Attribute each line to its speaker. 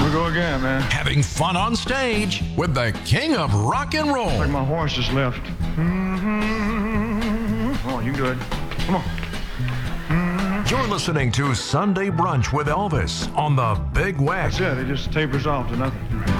Speaker 1: we go again, man.
Speaker 2: Having fun on stage with the king of rock and roll.
Speaker 1: Like my horse just left. Come on, you can do it. Come on.
Speaker 2: You're listening to Sunday Brunch with Elvis on the Big Wax.
Speaker 1: That's it. It just tapers off to nothing.